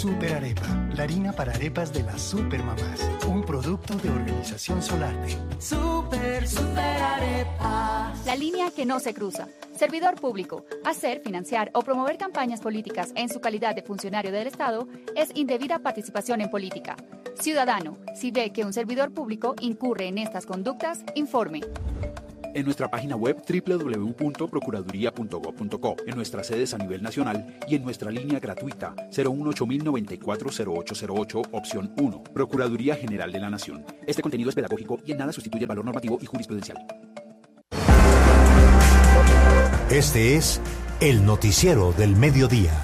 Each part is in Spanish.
Super Arepa, la harina para arepas de las supermamás. Un producto de Organización Solarte. Super Arepa. La línea que no se cruza. Servidor público. Hacer, financiar o promover campañas políticas en su calidad de funcionario del Estado es indebida participación en política. Ciudadano, si ve que un servidor público incurre en estas conductas, informe. En nuestra página web www.procuraduría.gov.co, en nuestras sedes a nivel nacional y en nuestra línea gratuita 018-094-0808, opción 1, Procuraduría General de la Nación. Este contenido es pedagógico y en nada sustituye el valor normativo y jurisprudencial. Este es el noticiero del mediodía.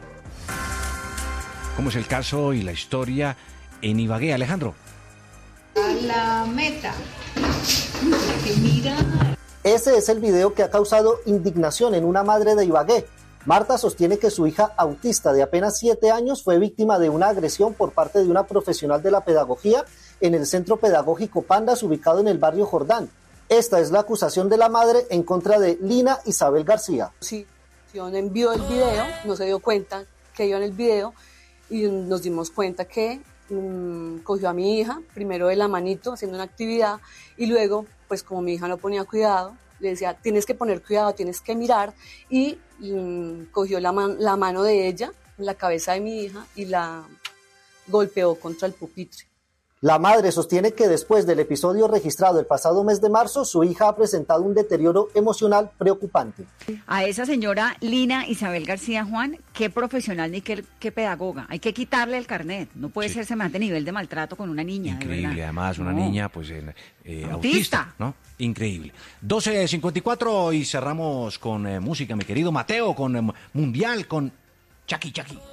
¿Cómo es el caso y la historia en Ibagué, Alejandro? A la meta. Mira. Ese es el video que ha causado indignación en una madre de Ibagué. Marta sostiene que su hija autista de apenas 7 años fue víctima de una agresión por parte de una profesional de la pedagogía en el Centro Pedagógico Pandas, ubicado en el barrio Jordán. Esta es la acusación de la madre en contra de Lina Isabel García. Sí, envió el video, no se dio cuenta que iba en el video y nos dimos cuenta que cogió a mi hija, primero de la manito haciendo una actividad y luego, pues como mi hija no ponía cuidado, le decía, tienes que poner cuidado, tienes que mirar y cogió la mano de ella, la cabeza de mi hija y la golpeó contra el pupitre. La madre sostiene que después del episodio registrado el pasado mes de marzo, su hija ha presentado un deterioro emocional preocupante. A esa señora Lina Isabel García, Juan, qué profesional ni qué pedagoga. Hay que quitarle el carnet. No puede ser semejante nivel de maltrato con una niña. Increíble, además, una niña pues autista, ¿no? Increíble. 12:54 y cerramos con música, mi querido Mateo, con Mundial, con Chucky. Así es.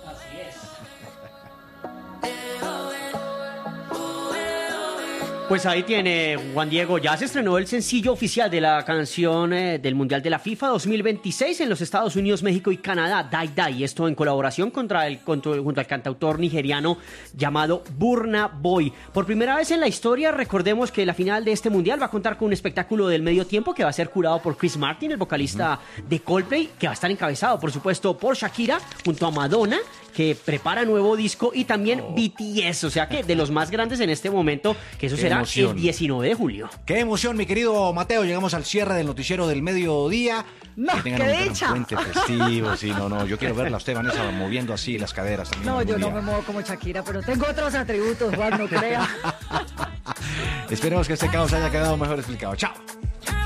Pues ahí tiene, Juan Diego, ya se estrenó el sencillo oficial de la canción del Mundial de la FIFA 2026 en los Estados Unidos, México y Canadá, Die Die, esto en colaboración junto al cantautor nigeriano llamado Burna Boy. Por primera vez en la historia, recordemos que la final de este Mundial va a contar con un espectáculo del medio tiempo que va a ser curado por Chris Martin, el vocalista de Coldplay, que va a estar encabezado, por supuesto, por Shakira, junto a Madonna, que prepara nuevo disco, y también BTS, o sea que de los más grandes en este momento, que eso será el 19 de julio. ¡Qué emoción, mi querido Mateo! Llegamos al cierre del noticiero del mediodía. ¡No, qué dicha! Puente festivo, sí, no, yo quiero verla a usted, Vanessa, moviendo así las caderas también. No, yo no me muevo como Shakira, pero tengo otros atributos, Juan, no crea. Esperemos que este caos haya quedado mejor explicado. ¡Chao!